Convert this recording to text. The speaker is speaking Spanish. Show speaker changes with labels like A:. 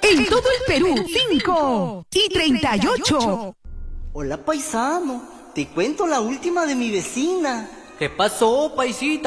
A: En todo el Perú, 5:38.
B: Hola, paisano. Te cuento la última de mi vecina.
C: ¿Qué pasó, paisita?